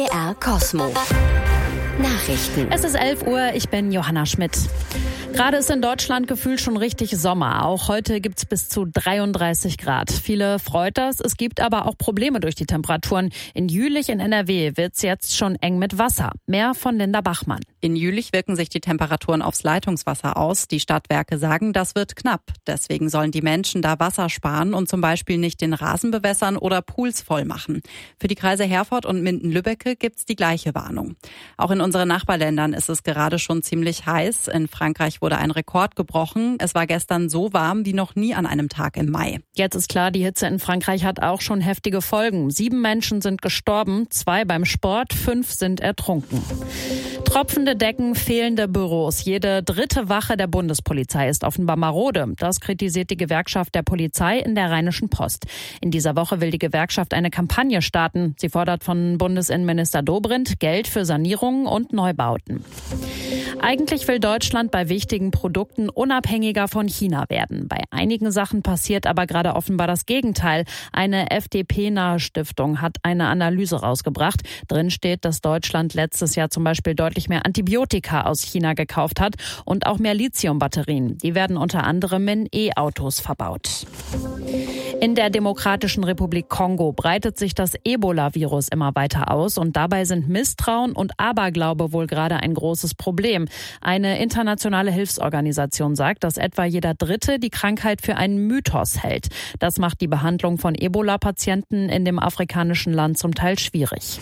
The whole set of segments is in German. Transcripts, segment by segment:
BR Cosmo Nachrichten. Es ist 11 Uhr, ich bin Johanna Schmidt. Gerade ist in Deutschland gefühlt schon richtig Sommer. Auch heute gibt's bis zu 33 Grad. Viele freut das. Es gibt aber auch Probleme durch die Temperaturen. In Jülich in NRW wird's jetzt schon eng mit Wasser. Mehr von Linda Bachmann. In Jülich wirken sich die Temperaturen aufs Leitungswasser aus. Die Stadtwerke sagen, das wird knapp. Deswegen sollen die Menschen da Wasser sparen und zum Beispiel nicht den Rasen bewässern oder Pools voll machen. Für die Kreise Herford und Minden-Lübbecke gibt's die gleiche Warnung. Auch in unseren Nachbarländern ist es gerade schon ziemlich heiß. In Frankreich wurde ein Rekord gebrochen. Es war gestern so warm wie noch nie an einem Tag im Mai. Jetzt ist klar, die Hitze in Frankreich hat auch schon heftige Folgen. 7 Menschen sind gestorben, 2 beim Sport, 5 sind ertrunken. Tropfende Decken, fehlende Büros. Jede dritte Wache der Bundespolizei ist offenbar marode. Das kritisiert die Gewerkschaft der Polizei in der Rheinischen Post. In dieser Woche will die Gewerkschaft eine Kampagne starten. Sie fordert von Bundesinnenminister Dobrindt Geld für Sanierungen und Neubauten. Eigentlich will Deutschland bei wichtigen Produkten unabhängiger von China werden. Bei einigen Sachen passiert aber gerade offenbar das Gegenteil. Eine FDP-nahe Stiftung hat eine Analyse rausgebracht. Drin steht, dass Deutschland letztes Jahr zum Beispiel deutlich mehr Antibiotika aus China gekauft hat und auch mehr Lithiumbatterien. Die werden unter anderem in E-Autos verbaut. In der Demokratischen Republik Kongo breitet sich das Ebola-Virus immer weiter aus und dabei sind Misstrauen und Aberglaube wohl gerade ein großes Problem. Eine internationale Hilfsorganisation sagt, dass etwa jeder Dritte die Krankheit für einen Mythos hält. Das macht die Behandlung von Ebola-Patienten in dem afrikanischen Land zum Teil schwierig.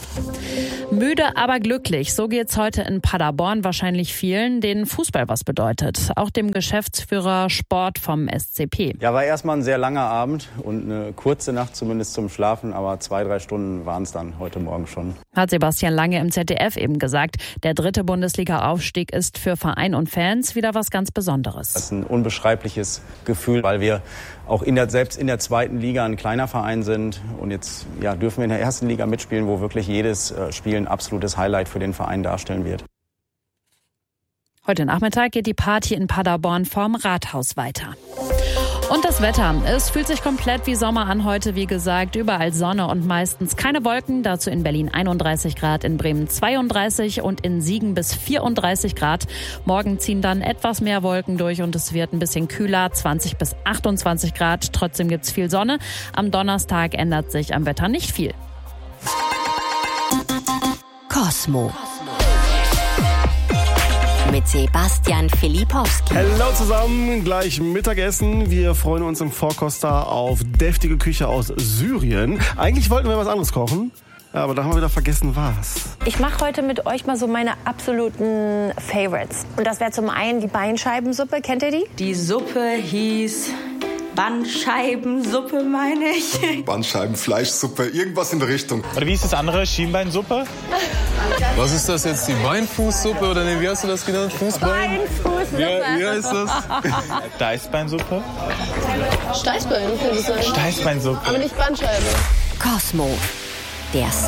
Müde, aber glücklich. So geht's heute in Paderborn wahrscheinlich vielen, denen Fußball was bedeutet. Auch dem Geschäftsführer Sport vom SCP. Ja, war erstmal ein sehr langer Abend und eine kurze Nacht zumindest zum Schlafen, aber 2-3 Stunden waren es dann heute Morgen schon. Hat Sebastian Lange im ZDF eben gesagt. Der 3. Bundesliga-Aufstieg ist für Verein und Fans wieder was ganz Besonderes. Das ist ein unbeschreibliches Gefühl, weil wir auch selbst in der 2. Liga ein kleiner Verein sind. Und jetzt dürfen wir in der 1. Liga mitspielen, wo wirklich jedes Spiel ein absolutes Highlight für den Verein darstellen wird. Heute Nachmittag geht die Party in Paderborn vorm Rathaus weiter. Und das Wetter. Es fühlt sich komplett wie Sommer an heute, wie gesagt. Überall Sonne und meistens keine Wolken. Dazu in Berlin 31 Grad, in Bremen 32 und in Siegen bis 34 Grad. Morgen ziehen dann etwas mehr Wolken durch und es wird ein bisschen kühler, 20 bis 28 Grad. Trotzdem gibt's viel Sonne. Am Donnerstag ändert sich am Wetter nicht viel. Cosmo mit Sebastian Filipowski. Hallo zusammen, gleich Mittagessen. Wir freuen uns im Vorkoster auf deftige Küche aus Syrien. Eigentlich wollten wir was anderes kochen, aber da haben wir wieder vergessen, was. Ich mache heute mit euch mal so meine absoluten Favorites. Und das wäre zum einen die Beinscheibensuppe. Kennt ihr die? Die Suppe hieß Bandscheibensuppe, meine ich. Bandscheibenfleischsuppe, irgendwas in der Richtung. Oder wie ist das andere? Schienbeinsuppe? Was ist das jetzt, die Beinfußsuppe oder wie hast du das genannt? Fußbein? Beinfußsuppe. Wie heißt das? Steißbeinsuppe? Steißbein, könnte es sein. Steißbeinsuppe. Aber nicht Bandscheibe. Cosmo, der